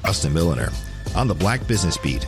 Austin Milliner on the Black Business Beat.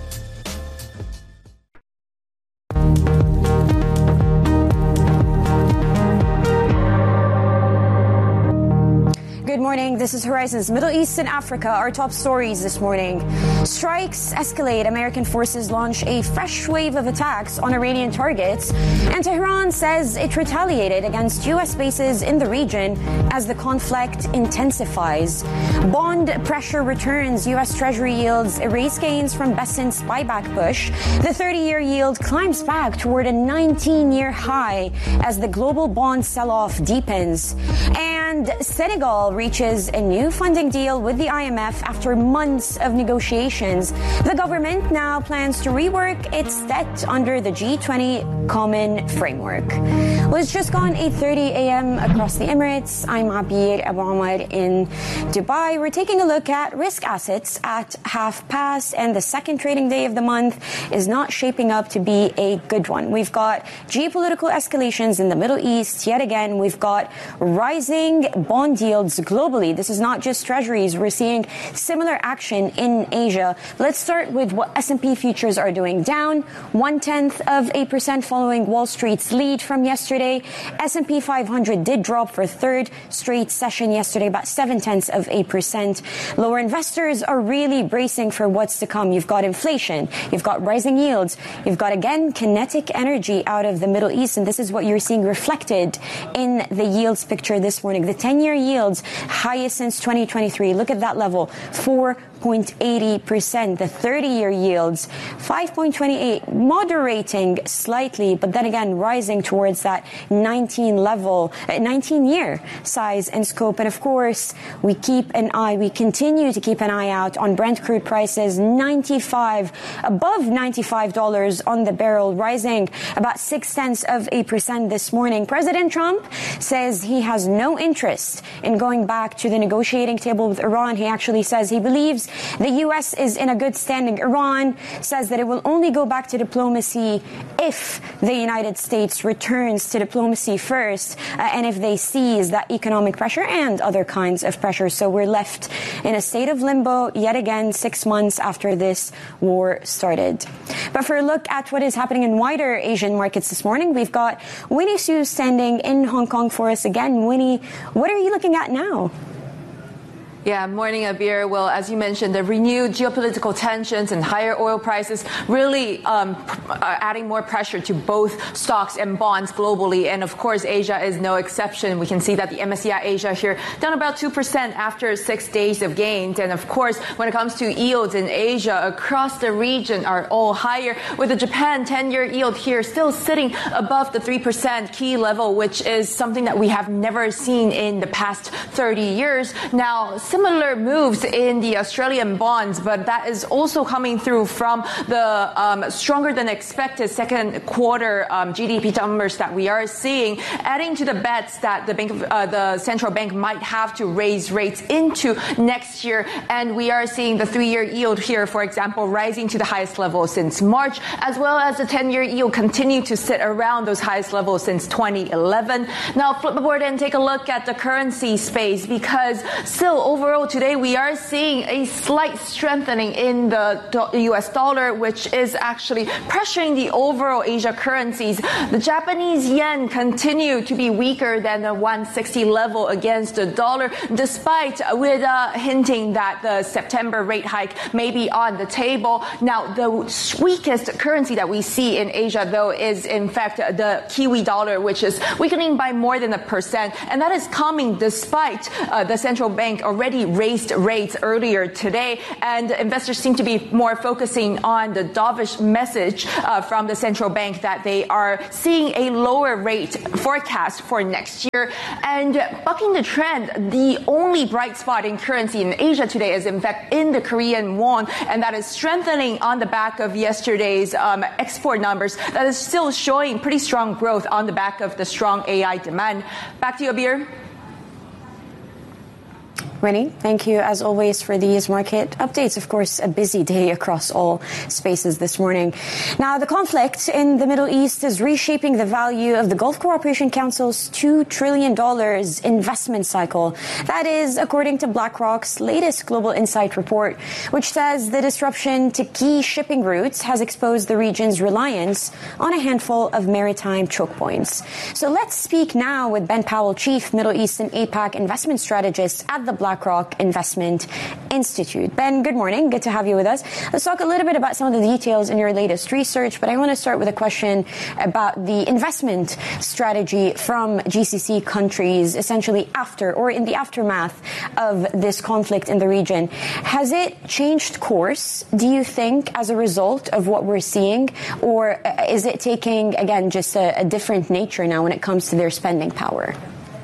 Good morning. This is Horizon's Middle East and Africa. Our top stories this morning. Strikes escalate. American forces launch a fresh wave of attacks on Iranian targets. And Tehran says it retaliated against U.S. bases in the region as the conflict intensifies. Bond pressure returns. U.S. Treasury yields erase gains from Besant's buyback push. The 30-year yield climbs back toward a 19-year high as the global bond sell-off deepens. And Senegal reaches a new funding deal with the IMF after months of negotiations. The government now plans to rework its debt under the G20 Common Framework. Well, it's just gone 8:30 a.m. across the Emirates. I'm Abir Abu Ahmad in Dubai. We're taking a look at risk assets at half past, and the second trading day of the month is not shaping up to be a good one. We've got geopolitical escalations in the Middle East. Yet again, we've got rising bond yields globally. This is not just treasuries. We're seeing similar action in Asia. Let's start with what S&P futures are doing. Down 0.1% following Wall Street's lead from yesterday. S&P 500 did drop for a third straight session yesterday, about 0.7%. Lower investors are really bracing for what's to come. You've got inflation. You've got rising yields. You've got, again, kinetic energy out of the Middle East. And this is what you're seeing reflected in the yields picture this morning. The 10-year yields highest since 2023. Look at that level, 4.80%. The 30-year yields, 5.28, moderating slightly, but then again rising towards that 19-year size and scope. And of course, we continue to keep an eye out on Brent crude prices, above $95 on the barrel, rising about 0.6% this morning. President Trump says he has no interest in going back to the negotiating table with Iran. He actually says he believes the U.S. is in a good standing. Iran says that it will only go back to diplomacy if the United States returns to diplomacy first, and if they seize that economic pressure and other kinds of pressure. So we're left in a state of limbo yet again 6 months after this war started. But for a look at what is happening in wider Asian markets this morning, we've got Winnie Su standing in Hong Kong for us again. Winnie, what are you looking at now? Yeah, morning, Abir. Well, as you mentioned, the renewed geopolitical tensions and higher oil prices really are adding more pressure to both stocks and bonds globally. And of course, Asia is no exception. We can see that the MSCI Asia here down about 2% after 6 days of gains. And of course, when it comes to yields in Asia across the region are all higher, with the Japan 10-year yield here still sitting above the 3% key level, which is something that we have never seen in the past 30 years. Now, similar moves in the Australian bonds, but that is also coming through from the stronger than expected second quarter GDP numbers that we are seeing, adding to the bets that the central bank might have to raise rates into next year. And we are seeing the 3-year yield here, for example, rising to the highest level since March, as well as the 10-year yield continue to sit around those highest levels since 2011. Now, flip the board and take a look at the currency space, because still overall today we are seeing a slight strengthening in the US dollar, which is actually pressuring the overall Asia currencies. The Japanese yen continue to be weaker than the 160 level against the dollar, despite with hinting that the September rate hike may be on the table. Now, the weakest currency that we see in Asia, though, is in fact the Kiwi dollar, which is weakening by more than 1%. And that is coming despite the central bank already raised rates earlier today, and investors seem to be more focusing on the dovish message from the central bank that they are seeing a lower rate forecast for next year. And bucking the trend, the only bright spot in currency in Asia today is in fact in the Korean won, and that is strengthening on the back of yesterday's export numbers that is still showing pretty strong growth on the back of the strong AI demand. Back to you, Abir. Rennie, thank you as always for these market updates. Of course, a busy day across all spaces this morning. Now, the conflict in the Middle East is reshaping the value of the Gulf Cooperation Council's $2 trillion investment cycle. That is according to BlackRock's latest Global Insight report, which says the disruption to key shipping routes has exposed the region's reliance on a handful of maritime choke points. So let's speak now with Ben Powell, Chief Middle East and APAC Investment Strategist at the BlackRock Investment Institute. Ben, good morning. Good to have you with us. Let's talk a little bit about some of the details in your latest research, but I want to start with a question about the investment strategy from GCC countries, essentially after or in the aftermath of this conflict in the region. Has it changed course, do you think, as a result of what we're seeing, or is it taking, again, just a different nature now when it comes to their spending power?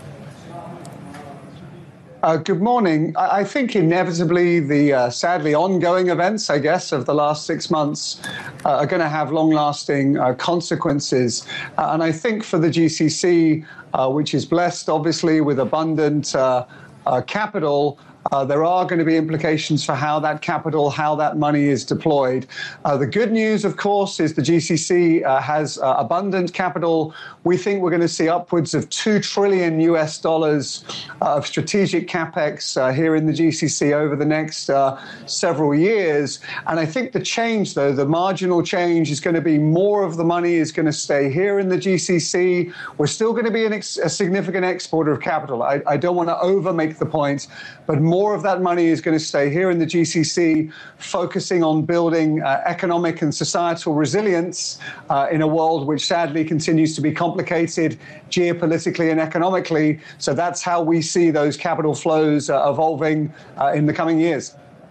Good morning. I think inevitably the sadly ongoing events, I guess, of the last 6 months are going to have long-lasting consequences. And I think for the GCC, which is blessed, obviously, with abundant capital, there are going to be implications for how that capital, how that money is deployed. The good news, of course, is the GCC has abundant capital. We think we're going to see upwards of $2 trillion of strategic capex here in the GCC over the next several years. And I think the change, though, the marginal change is going to be more of the money is going to stay here in the GCC. We're still going to be a significant exporter of capital. I don't want to over-make the point, but more of that money is going to stay here in the GCC, focusing on building economic and societal resilience in a world which sadly continues to be complicated geopolitically and economically. So that's how we see those capital flows evolving in the coming years.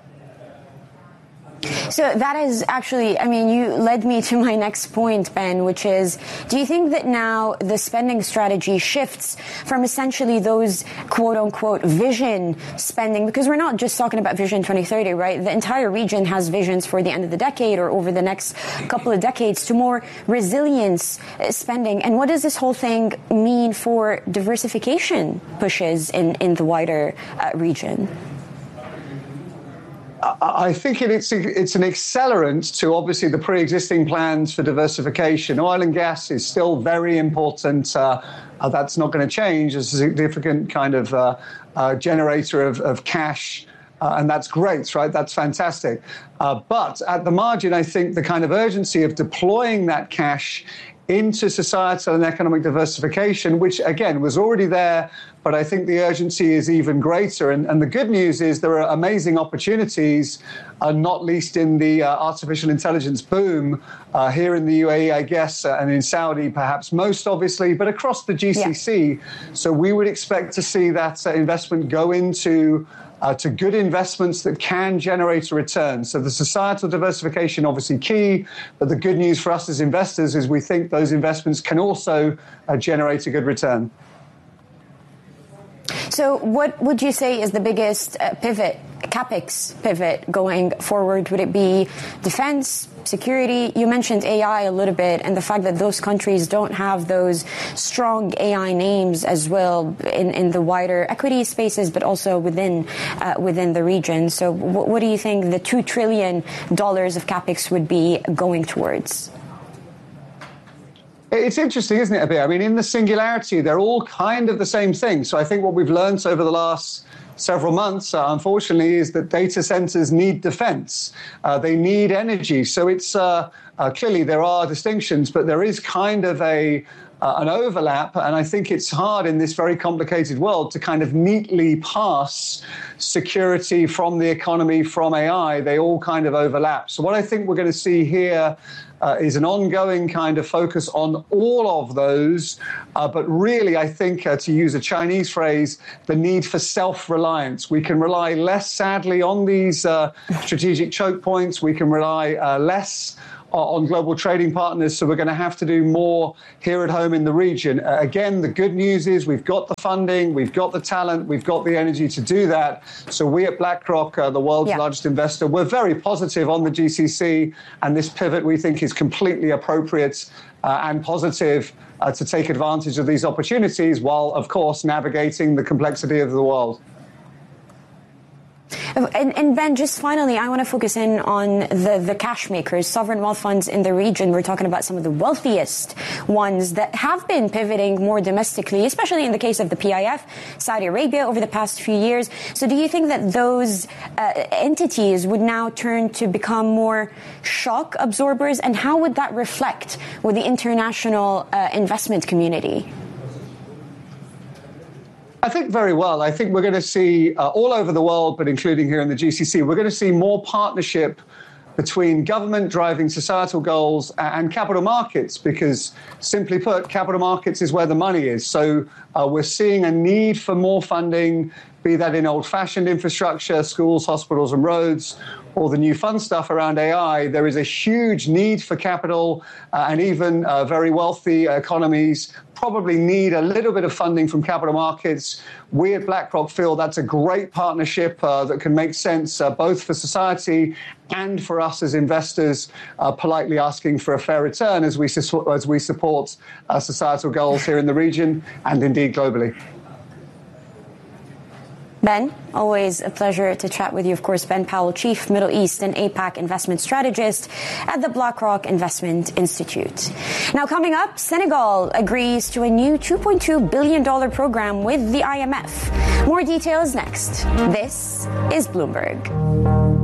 So that is actually, I mean, you led me to my next point, Ben, which is, do you think that now the spending strategy shifts from essentially those quote unquote vision spending, because we're not just talking about Vision 2030, right? The entire region has visions for the end of the decade or over the next couple of decades, to more resilience spending. And what does this whole thing mean for diversification pushes in the wider region? I think it's an accelerant to obviously the pre-existing plans for diversification. Oil and gas is still very important. That's not going to change as a significant kind of generator of cash. And that's great, right? That's fantastic. But at the margin, I think the kind of urgency of deploying that cash into societal and economic diversification, which, again, was already there, but I think the urgency is even greater. And the good news is there are amazing opportunities, not least in the artificial intelligence boom here in the UAE, I guess, and in Saudi perhaps most obviously, but across the GCC. Yeah. So we would expect to see that investment go into to good investments that can generate a return. So the societal diversification obviously key, but the good news for us as investors is we think those investments can also generate a good return. So what would you say is the biggest pivot, CapEx pivot going forward? Would it be defense, security? You mentioned AI a little bit, and the fact that those countries don't have those strong AI names as well in the wider equity spaces, but also within the region. So what do you think the $2 trillion of CapEx would be going towards? It's interesting, isn't it, Abir? I mean, in the singularity, they're all kind of the same thing. So I think what we've learned over the last several months, unfortunately, is that data centers need defense. They need energy. So it's clearly there are distinctions, but there is kind of an overlap. And I think it's hard in this very complicated world to kind of neatly pass security from the economy, from AI. They all kind of overlap. So what I think we're going to see here is an ongoing kind of focus on all of those. But really, I think, to use a Chinese phrase, the need for self-reliance. We can rely less, sadly, on these strategic choke points. We can rely less on global trading partners. So we're going to have to do more here at home in the region. Again, the good news is we've got the funding, we've got the talent, we've got the energy to do that. So we at BlackRock, the world's largest investor, we're very positive on the GCC, and this pivot we think is completely appropriate and positive to take advantage of these opportunities while, of course, navigating the complexity of the world. And Ben, just finally, I want to focus in on the cash makers, sovereign wealth funds in the region. We're talking about some of the wealthiest ones that have been pivoting more domestically, especially in the case of the PIF, Saudi Arabia, over the past few years. So do you think that those entities would now turn to become more shock absorbers? And how would that reflect with the international investment community? I think very well. I think we're going to see all over the world, but including here in the GCC, we're going to see more partnership between government driving societal goals and capital markets, because simply put, capital markets is where the money is. So we're seeing a need for more funding, be that in old-fashioned infrastructure, schools, hospitals and roads, or the new fun stuff around AI. There is a huge need for capital, and even very wealthy economies probably need a little bit of funding from capital markets. We at BlackRock feel that's a great partnership that can make sense both for society and for us as investors, politely asking for a fair return as we support societal goals here in the region and indeed globally. Ben, always a pleasure to chat with you. Of course, Ben Powell, Chief Middle East and APAC Investment Strategist at the BlackRock Investment Institute. Now, coming up, Senegal agrees to a new $2.2 billion program with the IMF. More details next. This is Bloomberg.